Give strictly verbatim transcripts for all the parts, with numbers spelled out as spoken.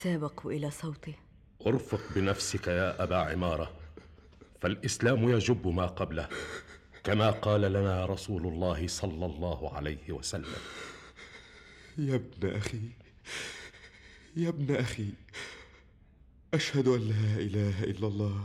سابقوا إلى صوته. ارفق بنفسك يا أبا عمارة، فالإسلام يجب ما قبله، كما قال لنا رسول الله صلى الله عليه وسلم. يا ابن أخي، يا ابن أخي، أشهد أن لا إله إلا الله،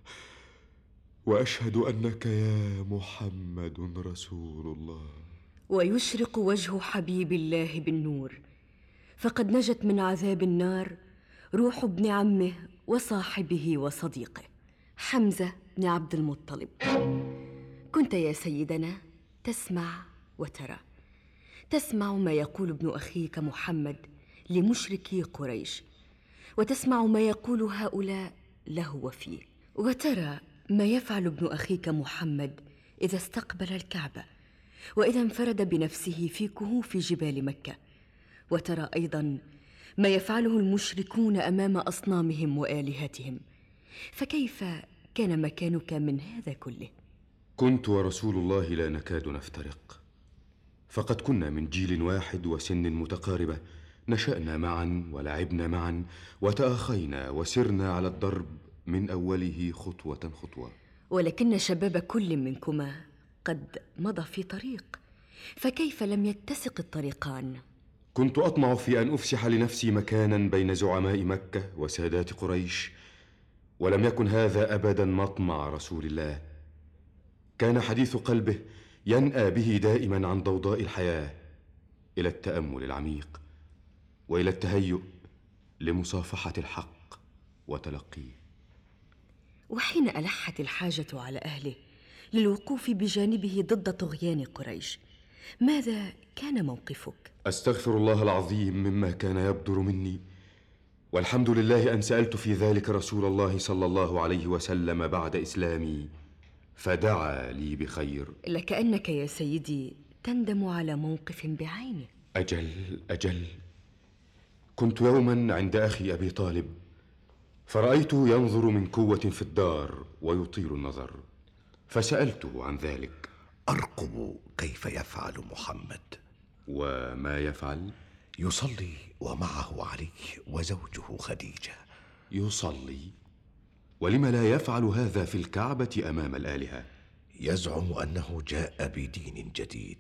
وأشهد أنك يا محمد رسول الله. ويشرق وجه حبيب الله بالنور، فقد نجت من عذاب النار روح ابن عمه وصاحبه وصديقه حمزة بن عبد المطلب. كنت يا سيدنا تسمع وترى، تسمع ما يقول ابن أخيك محمد لمشركي قريش، وتسمع ما يقول هؤلاء له وفيه، وترى ما يفعل ابن أخيك محمد إذا استقبل الكعبة، وإذا انفرد بنفسه في كهوف جبال مكة، وترى أيضا ما يفعله المشركون أمام أصنامهم وآلهتهم. فكيف كان مكانك من هذا كله؟ كنت ورسول الله لا نكاد نفترق، فقد كنا من جيل واحد وسن متقاربة، نشأنا معا ولعبنا معا، وتآخينا وسرنا على الدرب من أوله خطوة خطوة. ولكن شباب كل منكما قد مضى في طريق، فكيف لم يتسق الطريقان؟ كنت أطمع في أن أفسح لنفسي مكانا بين زعماء مكة وسادات قريش، ولم يكن هذا أبدا مطمع رسول الله. كان حديث قلبه ينأى به دائما عن ضوضاء الحياة إلى التأمل العميق، وإلى التهيؤ لمصافحة الحق وتلقيه. وحين ألحت الحاجة على أهله للوقوف بجانبه ضد طغيان قريش، ماذا كان موقفك؟ أستغفر الله العظيم مما كان يبدر مني، والحمد لله أن سألت في ذلك رسول الله صلى الله عليه وسلم بعد إسلامي فدعا لي بخير. لكأنك يا سيدي تندم على موقف بعينه. أجل أجل كنت يوما عند أخي أبي طالب، فرأيته ينظر من كوة في الدار ويطيل النظر، فسألته عن ذلك. أرقب كيف يفعل محمد. وما يفعل؟ يصلي ومعه علي وزوجه خديجة. يصلي؟ ولم لا يفعل هذا في الكعبة أمام الآلهة؟ يزعم أنه جاء بدين جديد.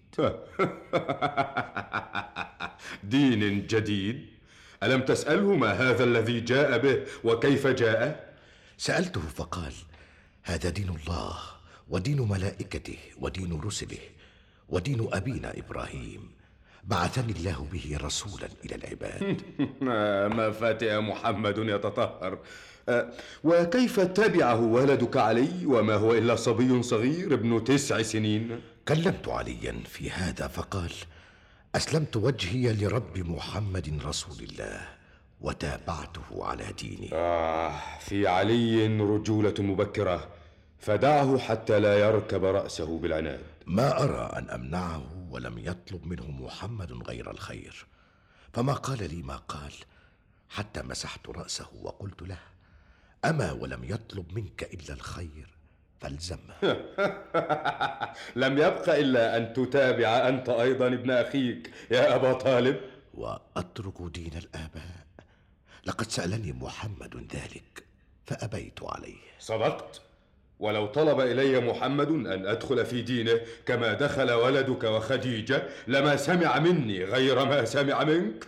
دين جديد؟ ألم تسأله ما هذا الذي جاء به وكيف جاء؟ سألته فقال: هذا دين الله ودين ملائكته ودين رسله ودين أبينا إبراهيم، بعثني الله به رسولا إلى العباد. ما فاتئ محمد يتطهر. وكيف تبعه ولدك علي وما هو إلا صبي صغير ابن تسع سنين؟ كلمت عليا في هذا فقال: أسلمت وجهي لرب محمد رسول الله وتابعته على دينه. آه في علي رجولة مبكرة، فدعه حتى لا يركب رأسه بالعناد. ما أرى أن أمنعه، ولم يطلب منه محمد غير الخير، فما قال لي ما قال، حتى مسحت رأسه وقلت له: أما ولم يطلب منك إلا الخير فالزمه. لم يبق إلا أن تتابع أنت أيضا ابن أخيك يا أبا طالب، وأترك دين الآباء. لقد سألني محمد ذلك فأبيت عليه. صدقت، ولو طلب إلي محمد أن أدخل في دينه كما دخل ولدك وخديجة لما سمع مني غير ما سمع منك.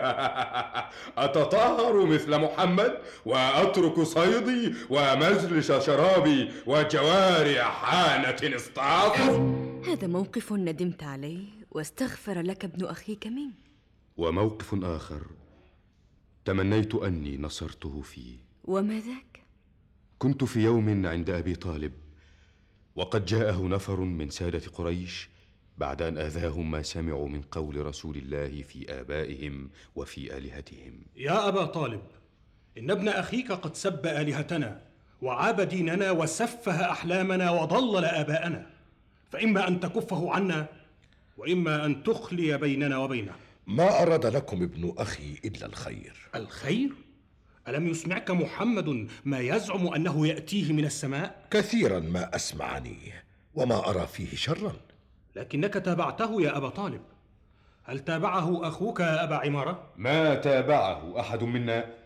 أتطهر مثل محمد وأترك صيدي ومجلس شرابي وجوارع حانة اصطعاف؟ هذا موقف ندمت عليه واستغفر لك ابن أخيك منه. وموقف آخر تمنيت أني نصرته فيه. وما ذاك؟ كنت في يوم عند أبي طالب، وقد جاءه نفر من سادة قريش بعد أن آذاهم ما سمعوا من قول رسول الله في آبائهم وفي آلهتهم. يا أبا طالب، إن ابن أخيك قد سب آلهتنا وعاب ديننا وسفه أحلامنا وضلل آباءنا، فإما أن تكفه عنا وإما أن تخلي بيننا وبينه. ما أراد لكم ابن أخي إلا الخير. الخير؟ ألم يسمعك محمد ما يزعم أنه يأتيه من السماء؟ كثيرا ما أسمعني وما أرى فيه شرا. لكنك تابعته يا أبا طالب. هل تابعه أخوك يا أبا عمارة؟ ما تابعه أحد منا،